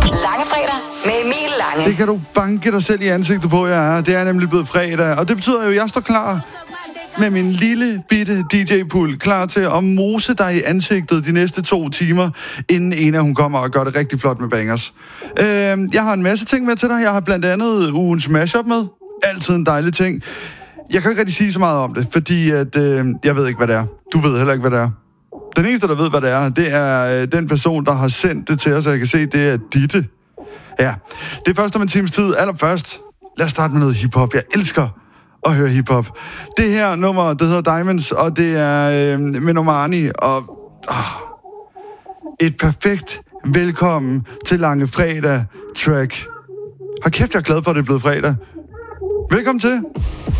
Langefredag med Emil Lange. Det kan du banke dig selv i ansigtet på, jeg er. Det er nemlig blevet fredag, og det betyder jo, at jeg står klar med min lille bitte DJ-pult, klar til at mose dig i ansigtet de næste 2 timer, inden Ena hun kommer og gør det rigtig flot med bangers. Jeg har en masse ting med til dig. Jeg har blandt andet ugens mashup med. Altid en dejlig ting. Jeg kan ikke rigtig sige så meget om det, fordi at, jeg ved ikke, hvad det er. Du ved heller ikke, hvad det er. Den eneste, der ved, hvad det er den person, der har sendt det til os, så jeg kan se, det er Ditte. Ja, det er først om en times tid. Allerførst, lad os starte med noget hiphop. Jeg elsker at høre hiphop. Det her nummer, det hedder Diamonds, og det er med Normani, og et perfekt velkommen til Lange Fredag track. Hold kæft, jeg er glad for, at det er blevet fredag. Velkommen til.